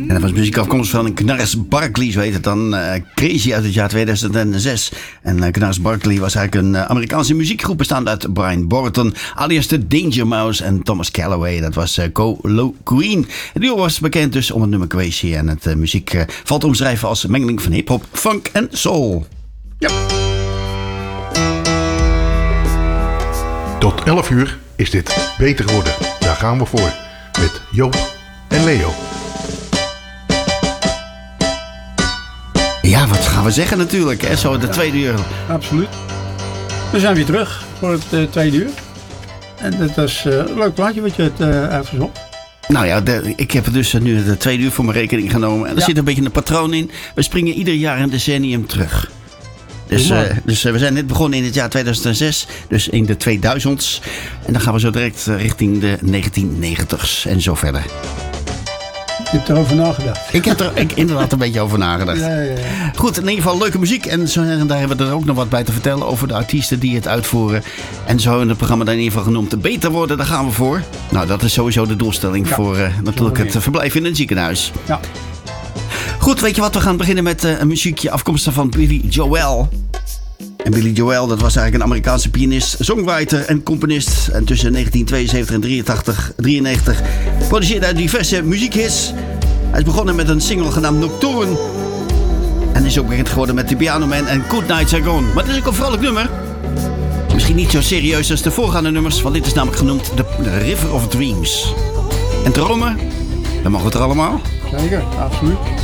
En dat was muziek afkomstig van Gnarls Barkley, zo heet het dan. Crazy uit het jaar 2006. En Gnarls Barkley was eigenlijk een Amerikaanse muziekgroep bestaande uit Brian Borton, alias de Danger Mouse, en Thomas Calloway. Dat was Colo Queen. Het duo was bekend dus om het nummer Crazy. En het muziek valt te omschrijven als mengeling van hip-hop, funk en soul. Ja. Tot 11 uur is dit Beter Worden. Daar gaan we voor. Met Joop en Leo. Ja, wat gaan we zeggen natuurlijk, hè? Zo de tweede uur. Absoluut. We zijn weer terug voor het tweede uur. En dat was een leuk plaatje wat je het uitgezocht. Nou ja, ik heb dus nu de tweede uur voor mijn rekening genomen. En er zit een beetje een patroon in. We springen ieder jaar een decennium terug. Dus we zijn net begonnen in het jaar 2006, dus in de 2000's. En dan gaan we zo direct richting de 1990's en zo verder. Je hebt erover nagedacht. Ik heb er inderdaad een beetje over nagedacht. Ja. Goed, in ieder geval leuke muziek. En daar hebben we er ook nog wat bij te vertellen over de artiesten die het uitvoeren. En zo in het programma dan in ieder geval genoemd Beter Worden, daar gaan we voor. Nou, dat is sowieso de doelstelling voor natuurlijk het verblijf in een ziekenhuis. Ja. Goed, weet je wat? We gaan beginnen met een muziekje afkomstig van Billy Joel. En Billy Joel, dat was eigenlijk een Amerikaanse pianist, songwriter en componist. En tussen 1972 en 93 produceerde hij diverse muziekhits. Hij is begonnen met een single genaamd Nocturne. En is ook bekend geworden met The Piano Man en Good Nights Are Gone. Maar het is ook een vrolijk nummer. Misschien niet zo serieus als de voorgaande nummers, want dit is namelijk genoemd The River of Dreams. En dromen, dan mag het er allemaal. Zeker, absoluut.